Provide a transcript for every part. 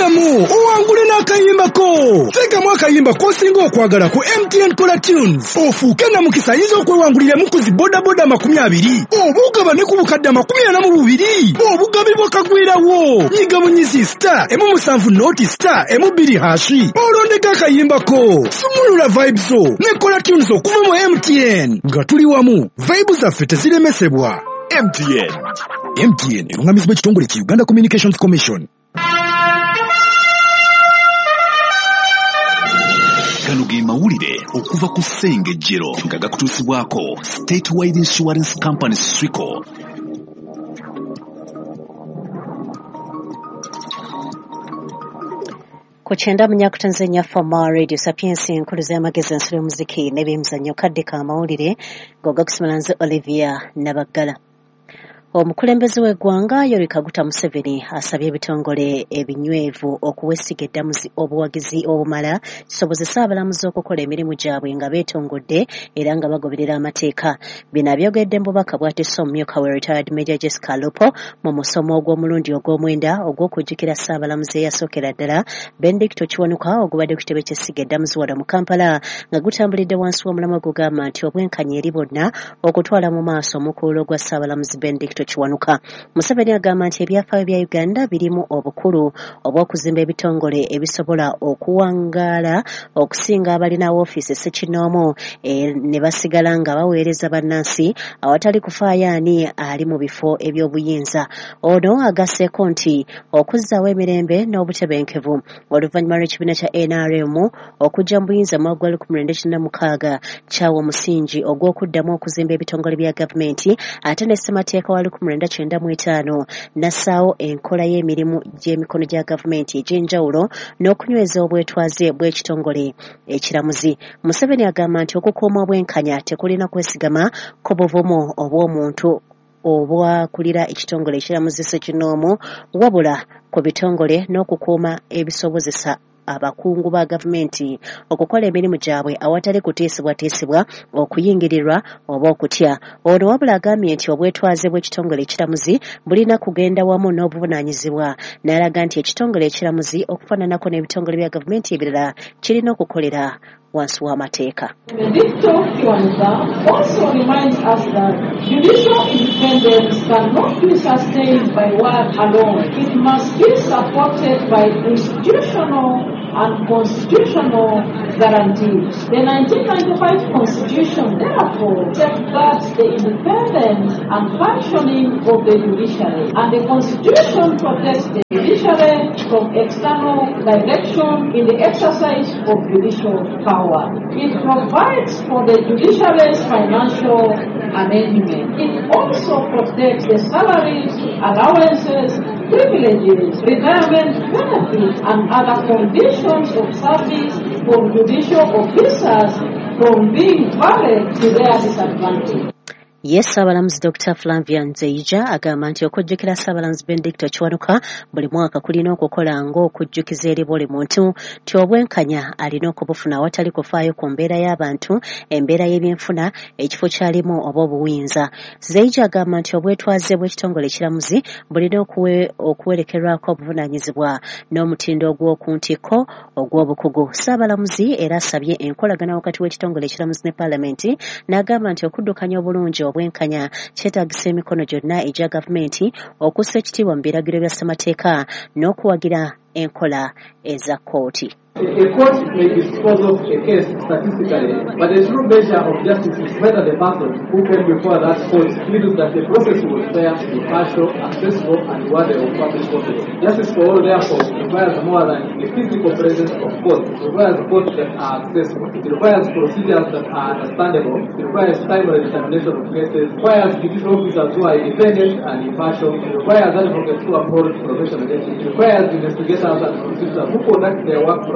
Tulamu owangule n'akayimbako. Teekamu akayimba k'osinga okwagala ku MTN Color Tunes. Ofuuke na mukisa ayinza okwewangulira mu kuzi bodaboda 20 oba ogaba ne ku bukadde 42 obugabibwa kagwirawo. Nyiga munyizi star emu 7 noti star emu 2 hashi olondeka akayimbako. Sumulula vibes zo ne Color Tunes okuva mu MTN. Nga tuli wamu vibes zaffe teziremesebwa. MTN erungamizibwa ekitongole ki Uganda Communications Commission. Gano ge mawulire okuva ku Ssengejjero nga gakutuusibwako Statewide Insurance Company Srico. Kuchenda munyakutanzania Fama Radio Sapiensi nkuluza amagezi ensolo muziki n'ebyemizannyo kadde ka mawulire gogakusimalanze Olivia Nabagala. Omukulembeze w'eggwanga Yoweri Kaguta Museveni asabye ebitongole ebinywevu okuwesiga eddamuzi obuwagizi obumala kisobozesa abalamuzi okukola emirimu gyabwe nga beetongodde era nga bagoberera amateeka. Bino abyogedde mu bubaka bw'ateesa omumyuka we retired Major Jessica Lupo mu musomo ogw'omulundi ogw'omwenda ogw'okujjukira Ssaabalamuzi eyasookera ddala Benedicto Kiwanuka ogubadde ku kitebe ky'essiga eddamuzi wano mu Kampala nga gutambulidde wansi w'omulamwa gugamba nti obwenkanya eri bonna okutwala mu maaso omukuulo gwa Ssaabalamuzi Benedicto Kiwanuka. Museveni agamba nti ebyafaayo bya Uganda birimu obukulu obw'okuzimba ebitongole ebisobola okuwangaala okusinga abalina woofiisi ssekinnoomu ne basigala nga baweereza bannansi awatali kufaayo ani ali mu bifo eby'obuyinza. Ono agasseeko nti okuzzaawo emirembe n'obutebenkevu oluvannyuma lw'ekibiina kya NRM okujja mu buyinza mu mwaka gwa 1996 kyawa omusingi ogw'okuddamu okuzimba ebitongole bya gavumenti ate ne ssemateeka wa 1995 nassaawo enkola y'emirimu gy'emikono gya gavumenti egy'enjawulo n'okunyweza obwetwaze bw'ekitongole ekiramuzi. Museveni agamba nti okukuuma obwenkanya tekulina kwesigama ku buvumu obw'omuntu obwakulira ekitongole ekiramuzi ssekinnoomu wabula ku bitongole n'okukuuma ebisobozesa abakungu ba gavumenti okukola emirimu gyabwe awatali kuteesebwateesebwa okuyingirirwa oba okutya. Ono wabula agambye nti obwetwaze bw'ekitongole ekiramuzi bulina kugenda wamu n'obuvunaanyizibwa n'alaga nti ekitongole ekiramuzi okufaananako n'ebitongole bya gavumenti ebirala kirina okukolera wansi w'amateeka. Benedicto Kiwanuka also reminds us that judicial independence cannot be sustained by word alone. It must be supported by institutional and constitutional guarantees. The 1995 Constitution, therefore, safeguards the independence and functioning of the judiciary, and the Constitution protects the judiciary from external direction in the exercise of judicial power. It provides for the judiciary's financial management. It also protects the salaries, allowances, privileges, retirement benefits, and other conditions of service for judicial officers from being valid to their disadvantage. Yes, Ssaabalamuzi Dr. Flavia Nzeija agamba nti okujjukira Ssaabalamuzi Benedicto Kiwanuka buli mwaka kulina okukola ng'okujjukiza eri buli muntu nti obwenkanya alina okubufuna awatali kufaayo ku mbeera y'abantu, embeera y'ebyenfuna, ekifo kyalimu oba obuwinza. Nzeija agamba nti obwetwaze bw'ekitongole ekiramuzi bulina okuwerekerwako obuvunaanyizibwa n'omutindo ogw'oku ntikko ogw'obukugu. Ssaabalamuzi era asabye enkolagana wakati w'ekitongole ekiramuzi ne Paalamenti n'agamba nti okuddukanya obulungi obwenkanya kyetaagisa emikono gyonna egya gavumenti okussa ekitiibwa mu biragiro bya ssemateeka n'okuwagira enkola eza kkooti. A court may dispose of a case statistically, but the true measure of justice is whether the person who came before that court feels that the process was fair, impartial, accessible, and worthy of public confidence. Justice for all, therefore, requires more than the physical presence of courts. It requires courts that are accessible. It requires procedures that are understandable. It requires timely determination of cases. It requires judicial officers who are independent and impartial. It requires advocates who uphold professional ethics. It requires investigators and prosecutors who conduct their work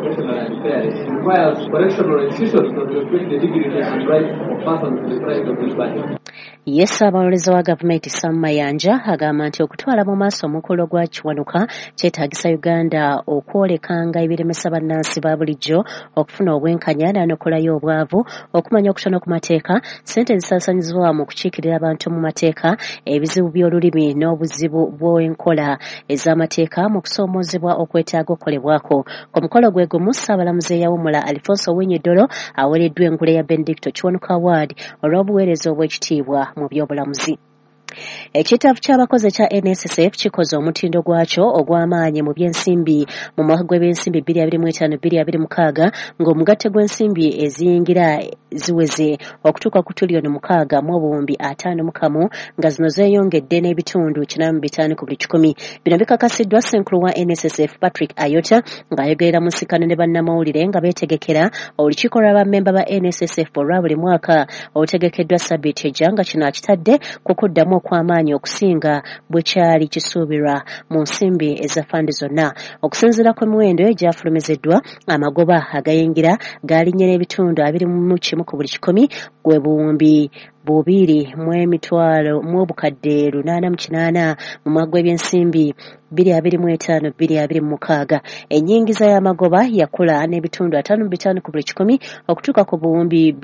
professional and fair. It requires correctional institutions to respect the dignity and rights of persons in the pride of liberty. Yes, abalolezi wa gavumenti Sam Mayanja agamba nti okutwala mu maaso omukolo gwa Kiwanuka kyetaagisa Uganda okwolekanga ebiremesa bannansi ba bulijjo okufuna obwenkanya n'anokolayo obwavu okumanya okutono ku mateeka ssente zisaasanyizibwa mu kukiikirira abantu mu mateeka ebizibu by'olulimi n'obuzibu bw'enkola ez'amateeka mu kusoomoozebwa okwetaaga okukolebwako. Ku mukolo gwe gumu Ssaabalamuzi eyawummula Alfonso Owiny-Dollo aweereddwa engule ya Benedicto Kiwanuka Award olw'obuweereza obw'ekitiibwa mu by'obulamuzi. Ekitaafu ky'abakozi kya NSSF kikoze omutindo gwakyo ogw'amaanyi mu by'ensimbi mu mwaka gw'ebyensimbi 2025-2026 ng'omugatte gw'ensimbi eziyingira ziweze okutuuka ku tuliyoni 6.51 nga zino zeeyongedde n'ebitundu 4.5 ku buli 100. Bino bikakasiddwa Ssenkulu wa NSSF Patrick Ayota ng'ayogerera mu nsikano ne bannamawulire nga beetegekera olukiiko lwa bammemba ba NSSF olwa buli mwaka olutegekeddwa Sabbiiti ejja nga kino akitadde ku kuddamu okw'amaanyi okusinga bwe kyali kisuubirwa mu nsimbi eza fandi zonna. Okusinziira ku miwendo egyafulumiziddwa, amagoba agayingira gaalinnye n'ebitundu 21 ku buli 100 gwe buwumbi 2,000 mu obukadde 88 mu mwaka gw'ebyensimbi 2025-2026. Ennyingiza y'amagoba yakula n'ebitundu 5.5 ku buli 100 okutuuka ku buwumbi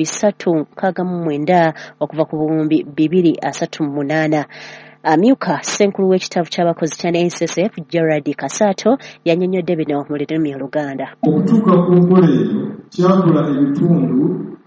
369 okuva ku buwumbi 238. Amyuka Ssenkulu w'ekitaafu ky'abakozi kya NSSF Gerard Kasaato yannyonnyodde bino mu lulimi Oluganda. Okutuuka ku nkola eyo kyakula ebitundu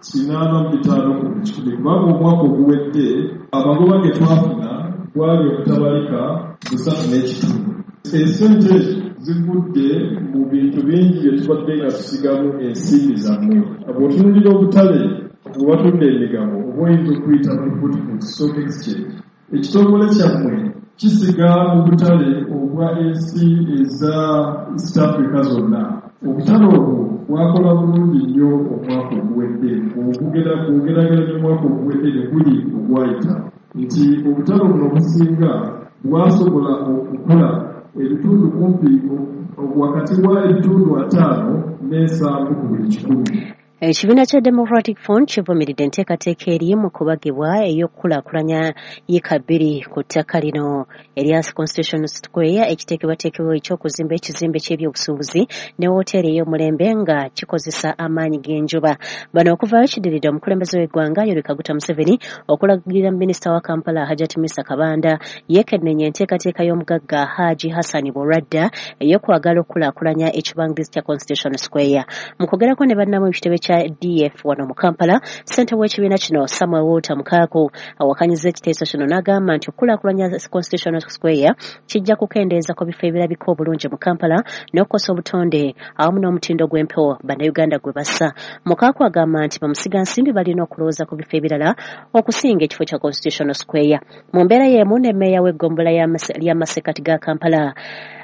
85 ku buli 100 kubanga omwaka oguwedde amagoba ge twafuna gwali okutabalika 3.5. Esente zivudde mu bintu bingi bye tubadde nga tusigamu ensimbi zammwe. Bw'otunuulira obutale obwatudde emigabo obwoyinza okuyita mu stock exchange, ekitongole kyammwe kisiga mu butale obwa ensi eza East Africa zonna. Obutale obwo bwakola bulungi nnyo omwaka oguwedde okugeragera n'omwaka oguwedde ne guli ogwayita nti obutale buno obusinga bwasobola okukola ebitundu kumpi wakati wa ebitundu 5 n'ensanvu ku buli 100. Ekibiina kya Democratic Front kivumiridde enteekateeka eri mu kubagibwa ey'okukulaakulanya yiika 2 ku ttaka lino Elias Constitution Square ekiteekebwateekebwa eky'okuzimba ekizimbe ky'ebyobusuubuzi ne wooteeri ey'omulembe nga kikozesa amaanyi g'enjuba. Bano okuvaayo kiddiridde omukulembeze w'eggwanga Yoweri Kaguta Museveni okulagirira Minisita wa Kampala Hajati Misa Kabanda yeekennenya enteekateeka y'omugagga Haji Hassan Boradda ey'okwagala okukulaakulanya ekibangirizi kya Constitution Square. Mu kwogerako ne bannamu ekitebe kya DF wano mu Kampala, ssentebe w'ekibiina kino Samuel Walter Mukaako awakanyizza ekiteeso kino n'agamba nti okukulaakulanya Constitution Square kijja kukendeeza ku bifo ebirabika obulungi mu Kampala n'okukosa obutonde awamu n'omutindo gw'empewo bannayuganda gwe bassa. Mukaako agamba nti bamusigansimbi balina okulowooza ku bifo ebirala okusinga ekifo kya Constitution Square. Mu mbeera y'emu ne mmeeya w'eggombolola lya Masekati ga Kampala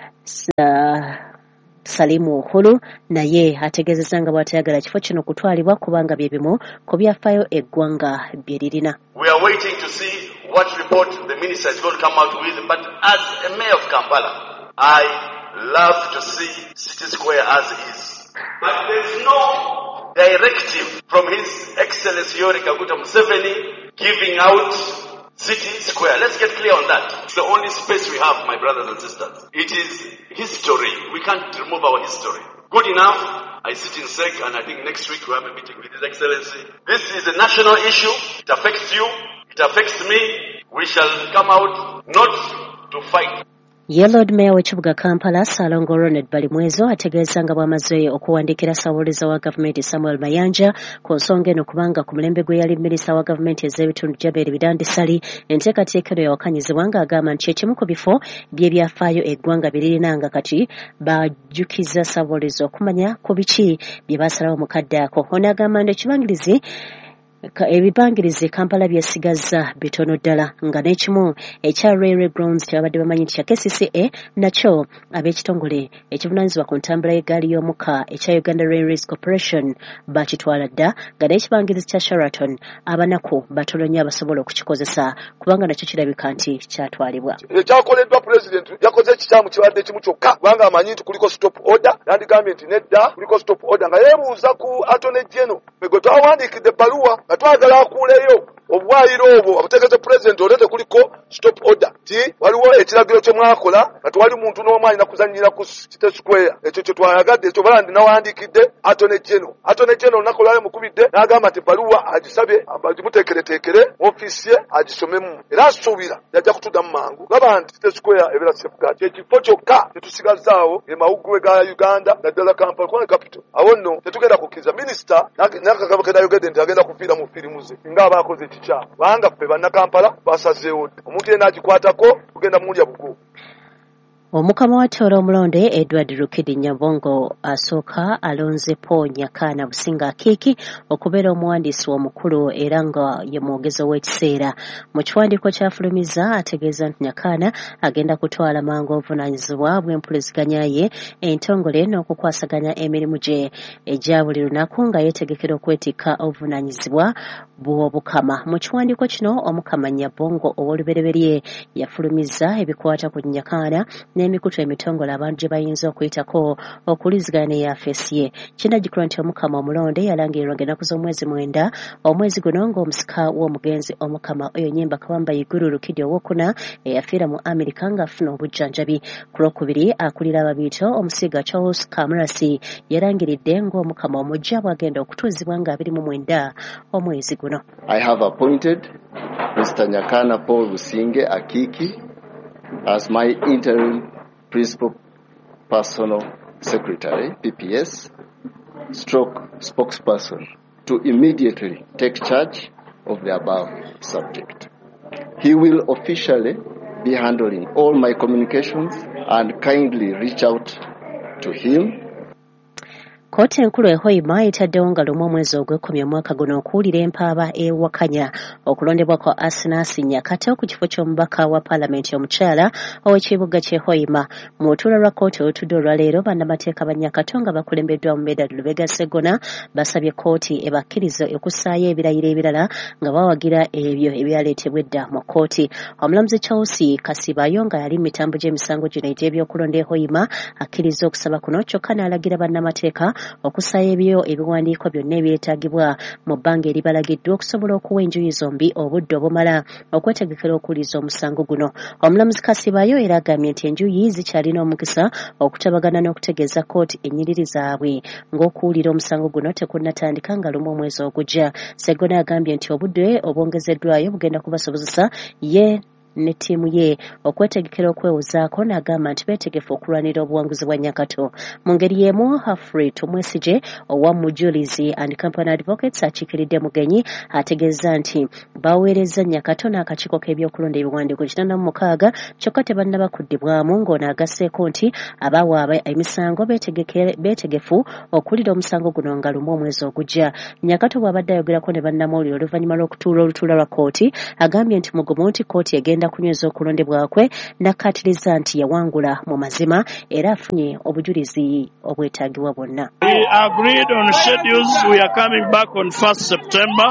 Salimu Uhuru naye ategeezezza nga bw'atayagala kifo kino kutwalibwa kubanga bye bimu ku byafaayo eggwanga bye lirina. We are waiting to see what report the minister is going to come out with, but as a mayor of Kampala, I love to see City Square as is. But there's no directive from His Excellency Yoweri Kaguta Museveni giving out City Square. Let's get clear on that. It's the only space we have, my brothers and sisters. It is history. We can't remove our history. Good enough. I sit in SEC and I think next week we have a meeting with His Excellency. This is a national issue. It affects you. It affects me. We shall come out not to fight. Lord Mayor w'ekibuga Kampala Salongo Ronald Balimwezo ategeeza nga bw'amaze okuwandiikira ssaabawolereza wa gavumenti Samuel Mayanja ku nsonga eno kubanga ku mulembe gwe yali minisita wa gavumenti ez'ebitundu Jaberi Bidandisali enteekateeka eno yawakanyizibwa ng'agamba nti ekimu ku bifo by'ebyafaayo eggwanga biririna nga kati bajjukiza ssaabawolereza okumanya ku biki bye baasalawo mu kadde ako. Ono agamba nti ekibangirizi ebibangirizi Kampala byesigaza bitono ddala nga n'ekimu ekya Railway Grounds kyabadde bamanyi nti kya KCCA nakyo ab'ekitongole ekivunaanyizibwa ku ntambula y'eggaali y'omukka ekya Uganda Railways Corporation bakitwala dda nga n'ekibangirizi kya Sheraton abanaku batono nnyo abasobola okukikozesa kubanga nakyo kirabika nti kyatwalibwa. Ekyakoleddwa President yakoze ekikyamu kibadde kimu kyokka kubanga amanyi nti kuliko stop order nandigambye nti nedda kuliko stop order nga yeebuuza ku Attorney General Mego twawandiikidde ebbaluwa nga twagala akuuleyo obwayiro obwo abutegeeze President olete kuliko stop order ti waliwo ekiragiro kye mwakola nga tewali muntu n'omu alina kuzannyira ku City Square ekyo kye twayagadde ekyo balandi nawandiikidde Attorney General nakolwayo mukubidde n'agamba nti ebbaluwa agisabye agimuteekereteekere mu ofiisi ye agisomemu era asuubira yajja kutuddamu mangu gaba nti City Square ebeera safeguard ekifo kyokka tetusigazaawo emawuggwe ga Uganda naddala Kampala kubanga capital awo nno tetugenda kukkiriza minisita n'akagabo ke nayogedde nti agenda kufiira mu firimu ze nga abaakoze ekikyamu kubanga ffe bannakampala basazeewo omuntu yenna agikwatako tugenda muwulya bugo. Omukama wa Tooro omulonde Edward Rukidi Nyabongo asooka alonze Paul Nyakana Businga Akiiki okubeera omuwandiisi omukulu era nga ye mwogezi w'ekiseera. Mu kiwandiiko kyafulumiza ategeeza nti Nyakana agenda kutwala mangu obuvunaanyizibwa bw'empuliziganya ye entongole n'okukwasaganya emirimu gye egya buli lunaku nga yeetegekera okwetikka obuvunaanyizibwa bw'obukama. Mu kiwandiiko kino omukama Nyabongo ow'olubereberye yafulumiza ebikwata ku Nyakana n'emikutu emitongole abantu gye bayinza okuyitako okuliziganya ne yafeesi ye. Kinajjukirwa nti omukama omulonde yalangirirwa ng'ennaku z'omwezi 9 omwezi guno ng'omusika w'omugenzi omukama oyo Nnyimba Kawamba Iguru Rukidi owookuna eyafiira mu Amerika ng'afuna obujjanjabi. Ku Lwokubiri akulira ababiito omusiga Charles Kamurasi yalangiridde ng'omukama omujja bw'agenda okutuuzibwa nga 29 omwezi guno. I have appointed Mr. Nyakana Paul Businge Akiiki as my interim principal personal secretary, PPS, spokesperson, to immediately take charge of the above subject. He will officially be handling all my communications and kindly reach out to him. Kkooti enkulu Hoima etaddewo nga lumu omwezi ogw'ekumi omwaka guno okuwulira empaaba ewakanya okulondebwa kwa Asnasi Nyakato ku kifo ky'omubaka wa Paalamenti omukyala ow'ekibuga ky'e Hoima. Mu lutuula lwa kkooti olutudde olwaleero bannamateeka ba Nyakato nga bakulembeddwa mu Medard Lubega Sseggona basabye kkooti ebakkirize okussaayo ebirayiro ebirala nga bawagira ebyo ebyaleetebwa edda mu kkooti. Omulamuzi Chelsea Kasibayo nga yali mu mitambo gy'emisango gino egy'ebyokulonda e Hoima akkiriza okusaba kuno kyokka n'alagira bannamateeka okusaayo ebyo ebiwandiiko byonna ebyetaagibwa mu bbanga eribalagiddwa okusobola okuwa enjuyi zombi obudde obumala okwetegekera okuwuliza omusango guno. Omulamuzi Kasibayo era agambye nti enjuyi zikyalina omukisa okutabagana n'okutegeeza kkooti ennyiriri zaabwe ng'okuwulira omusango guno tekunnatandika nga lumu omwezi ogujja. Sseggona agambye nti obudde obwongezeddwayo bugenda kubasobozesa ye ne ttiimu ye okwetegekera okwewozaako n'agamba nti beetegefu okulwanira obuwanguzi bwa Nyakato. Mu ngeri y'emu Humphrey Tumwesige owa Mujulizi and Company Advocates akiikiridde mugenyi ategeeza nti baweereza Nyakato n'akakiiko k'ebyokulonda ebiwandiiko 86 kyokka tebannaba kuddibwamu ng'ono agasseeko nti abaawaaba emisango beetegefu okuwulira omusango guno nga lumu omwezi ogujja. Nyakato bw'abadde ayogerako ne bannamawulire oluvannyuma lw'okutuula olutuula lwa kkooti agambye nti mugumu nti kkooti egenda kunyweza okulondebwa kwe n'akkaatiriza nti yawangula mu mazima era afunye obujulizi obwetaagibwa bwonna. We agreed on schedules. We are coming back on 1st September.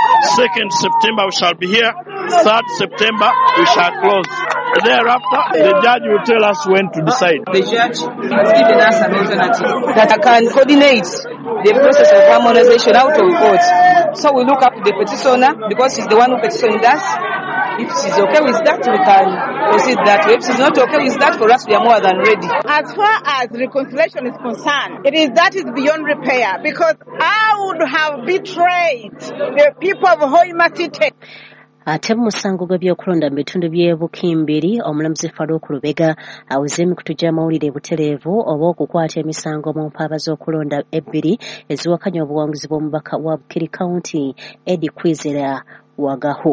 2nd September we shall be here. 3rd September we shall close. Thereafter, the judge will tell us when to decide. The judge has given us an alternative that can coordinate the process of harmonization out of court. So we look up to the petitioner because he's the one who petitioned us. If she's okay with that, we can proceed that way. If she's not okay with that, for us, we are more than ready. As far as reconciliation is concerned, that is beyond repair because I would have betrayed the people of Hoima City. Ate mu musango gw'ebyokulonda mu bitundu by'e Bukimbiri omulamuzi Farouk Lubega awuze emikutu gy'amawulire butereevu oba okukwata emisango mu mpaaba z'okulonda ebbiri eziwakanya obuwanguzi bw'omubaka wa Bukiri County Eddie Kwizera Wagahu.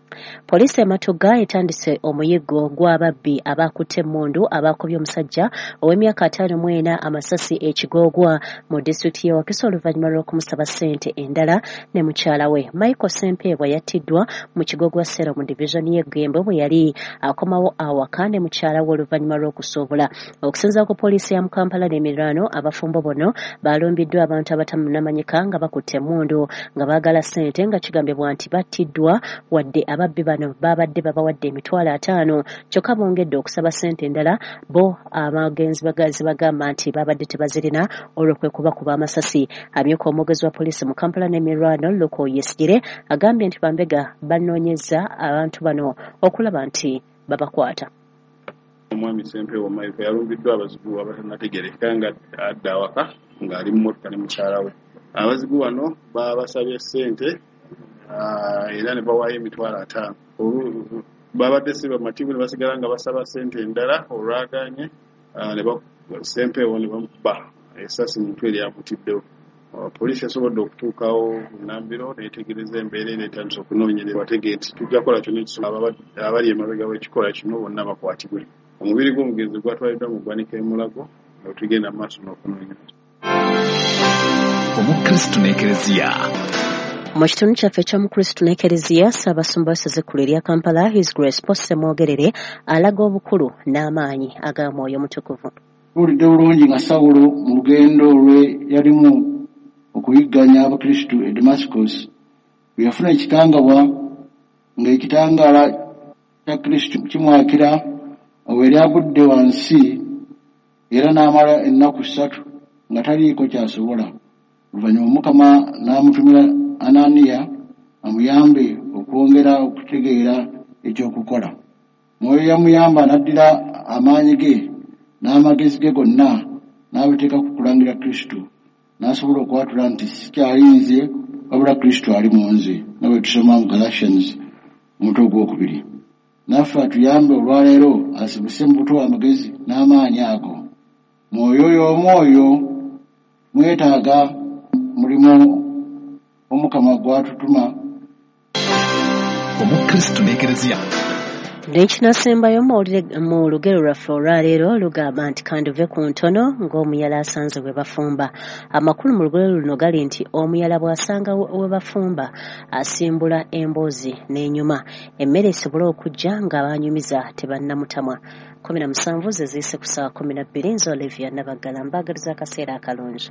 Poliisi Matuga etandise omuyiggo gw'ababbi abakutte emmundu abakubye omusajja ow'emyaka 54 amasasi ekigoogwa mu disitulikiti y'e Wakiso oluvannyuma lw'okumusaba ssente endala ne mukyala we. Michael Sempeebwa yattiddwa mu kigoogwa Sero mu divizoni y'Eggembo bwe yali akomawo awaka ne mukyala we oluvannyuma lw'okusuubula. Okusinziira ku poliisi ya Kampala n'emiriraano, abafumbo bono balumbiddwa abantu abatamunamanyika nga bakutte emmundu nga baagala ssente nga kigambibwa nti battiddwa wadde ababbi bano babadde babawadde $5,000 kyokka bongedde okusaba ssente endala bo abagenzi bagazi bagamba nti babadde tebazirina olw'okwekuba kuba amasasi. Amyuka omwogezi wa poliisi mu Kampala n'emiriraano Luko Yesigire agambye nti bambega banoonyeza abantu bano okulaba nti babakwata. Omwami Sempeebwa Michael yalumbiddwa abazigu abatanategerekeka nga adda awaka ng'ali mu mmotoka ne mukyala we. Abazigu bano babasabye ssente era ne bawaayo $5,000. Babadde si bamativu ne basigala nga basaba ssente endala olwagaanye Sempeebwa ne bamukuba essasi mu mutwe eryamutiddewo. Poliisi yasobodde okutuukawo Nambiro neetegereza embeera n'etandisa okunoonyereza bategee nti tujja kukola kyonna ekisoboka abali emabega w'ekikolwa kino bonna bakwatibwe. Omubiri gw'omugenzi gwatwaliddwa mu ggwanika Mulago nga tugenda mu maaso n'okunoonyereza. Omukristo n'Ekereziya. Mu kitundu kyaffe eky'omukristo n'Ekereziya, Ssaabasumba w'essaza ekkulu erya Kampala His Grace Posse Mwogerere alaga obukulu n'amaanyi aga Mwoyo Mutukuvu. Tuwulidde bulungi nga Sawulo mu lugendo lwe yalimu okuyigganya Abakristo e Damascus bwe yafuna ekikangabwa ng'ekitangaala kya Kristo kimwakira obwe yali agudde wansi era n'amala ennaku 3 nga taliiko kyasobola. Oluvannyuma Mukama n'amutumira Ananiya amuyambe okwongera okutegeera ekyokukola. Mwoyo yamuyamba n'addira amaanyi ge n'amagezi ge gonna n'abiteeka ku kulangira Kristo, n'asobola okwatula nti sikyali nze wabula Kristo ali mu nze, nga bwe tusoma mu Galatians omutwe ogwokubiri. Naffe atuyambe olwaleero asibuse mu buto amagezi n'amaanyi ago. Mwoyo y'omwoyo mwetaaga mulimu Omukama gwatutuma. Omukristo n'Ekereziya. N'ekinasembayo mu lugero lwaffe olwaleero lugamba nti kanduve ku ntono ng'omuyala asanze we bafumba. Amakulu mu lugero luno gali nti omuyala bw'asanga we bafumba asimbula emboozi n'enyuma. Emmere esobole okujja nga banyumiza tebannamutamwa. 17 ze ziise ku ssaawa 12. Nze Olivia Nabaggala mbaagaliza akaseera akalungi.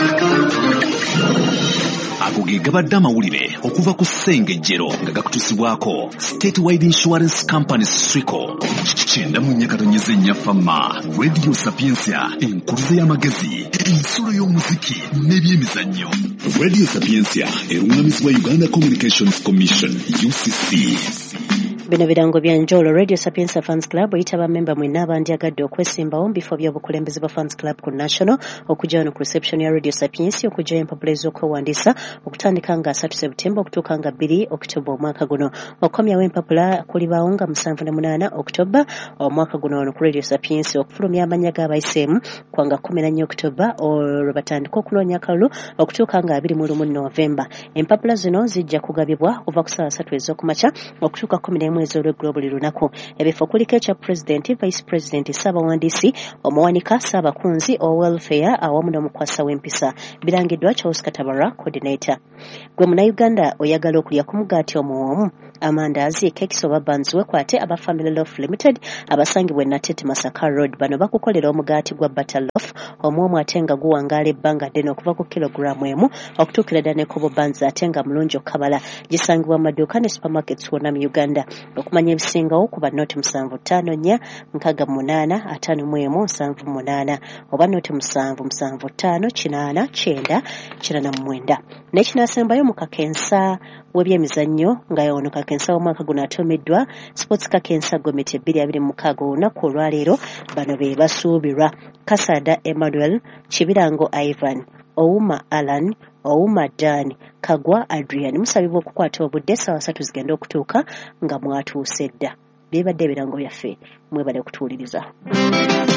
Ago ge gabadde amawulire okuva ku Ssengejjero nga gakutusibwako State Wide Insurance Company Srico. Kyenda mu nnyakatonyeza ennyafama Radio Sapiensia, enkuluze y'amagezi, ensulo y'omuziki n'ebyemizannyo. Radio Sapiensia erungamizibwa Uganda Communications Commission UCC. Bino birango bya njolo. Radio Sapienza Fans Club oyita bamemba mwena abandyagadde okwesimbawo mu bifo by'obukulembeze ba Fans Club ku National okujja wano ku reception ya Radio Sapienza okujja empapula ez'okwewandiisa okutandika nga 3 Septemba okutuuka nga 2 October omwaka guno. Okomyawo empapula kulibaawo nga 7 October omwaka guno wano ku Radio Sapienza okufulumya amanya g'abayiseemu kwanga 14 October olwo batandika okunoonya akalulu okutuuka nga 21 November. Empapula zino zijja kugabibwa kuva ku ssaawa 3 ez'okumakya okutuuka 11 mwezi olw'eggulo buli lunaku. Ebifo kuliko ekya President, Vice President, Ssaabawandiisi, omuwanika, Ssaabakunzi, Welfare awamu n'omukwasa w'empisa. Birangiddwa Charles Katabara, Coordinator. Gwe Munnayuganda oyagala okulya ku mugaati omuwoomu, amandaazi, cakes oba buns wekwate aba Family Loaf Limited abasangibwa e Natete Masaka Road. Bano bakukolera omugaati gwa butter loaf omwomu ate nga guwangaala ebbanga ddene okuva ku kilogulaamu emu okutuukira ddala ne kobo buns ate nga mulungi okukabala. Gisangibwa mu maduuka ne supermarkets wonna mu Uganda. Okumanya ebisingawo kuba noti 754 68 51 78 oba noti 775 8 9 99. N'ekinasembayo mu Kakensa w'ebyemizannyo nga yono Kakensa w'omwaka guno atumiddwa Sports Kakensa Gomiti 2026 olunaku olwaleero. Bano be basuubirwa Kasada Emmanuel, Kibirango Ivan, Ouma Alan, Ouma Dan, Kagwa Adrian. Musabibwa okukwata obudde ssaawa 3 zigenda okutuuka nga mwatuuse dda. Bibadde ebirango byaffe, mwebale kutuuliriza.